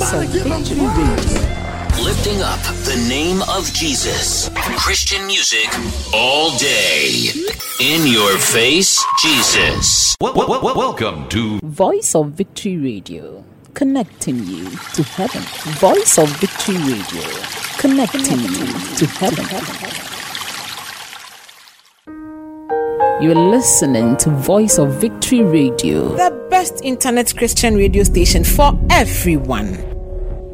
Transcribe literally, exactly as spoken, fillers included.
Voice of Victory Radio. Lifting up the name of Jesus. Christian music all day. In your face, Jesus. Well, well, well, welcome to Voice of Victory Radio. Connecting you to heaven. Voice of Victory Radio. Connecting you to heaven. You're listening to Voice of Victory Radio, the best internet Christian radio station for everyone.